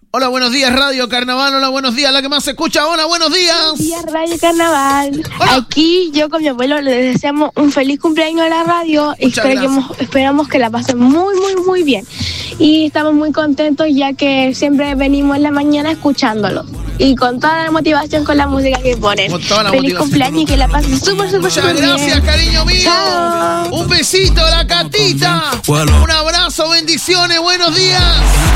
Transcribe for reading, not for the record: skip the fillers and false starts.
Hola, buenos días, Radio Carnaval. Hola, buenos días, la que más se escucha. Hola, buenos días. Buenos días, Radio Carnaval. Hola. Aquí yo con mi abuelo le deseamos un feliz cumpleaños a la radio. Esperamos que la pasen muy bien. Y estamos muy contentos ya que siempre venimos en la mañana escuchándolo. Y con toda la motivación con la música que ponen. Feliz cumpleaños y que la pasen súper bien. Muchas gracias, cariño mío. Chao. Un besito, la Catita. Un abrazo, bendiciones, buenos días.